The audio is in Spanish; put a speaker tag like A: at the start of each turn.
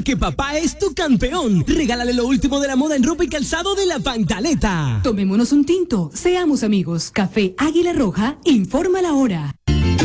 A: porque papá es tu campeón. Regálale lo último de la moda en ropa y calzado de La Pantaleta.
B: Tomémonos un tinto, seamos amigos. Café Águila Roja, informa la hora.